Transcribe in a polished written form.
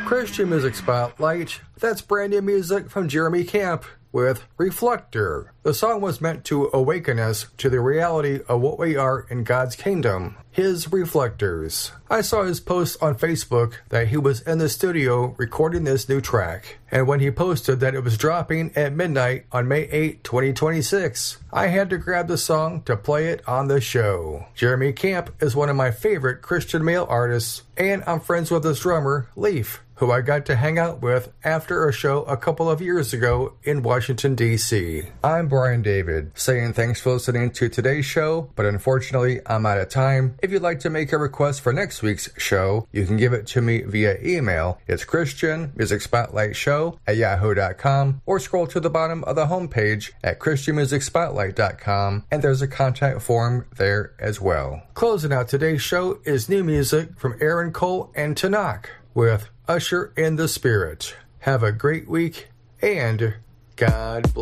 Christian Music Spotlight, that's brand new music from Jeremy Camp with Reflector. The song was meant to awaken us to the reality of what we are in God's kingdom, His reflectors. I saw his post on Facebook that he was in the studio recording this new track, and when he posted that it was dropping at midnight on May 8, 2026, I had to grab the song to play it on the show. Jeremy Camp is one of my favorite Christian male artists, and I'm friends with his drummer, Leaf, who I got to hang out with after a show a couple of years ago in Washington, D.C. I'm Brian David, saying thanks for listening to today's show, but unfortunately, I'm out of time. If you'd like to make a request for next week's show, you can give it to me via email. It's christianmusicspotlightshow@yahoo.com, or scroll to the bottom of the homepage at christianmusicspotlight.com, and there's a contact form there as well. Closing out today's show is new music from Aaron Cole and Tanakh with Usher in the Spirit. Have a great week, and God bless.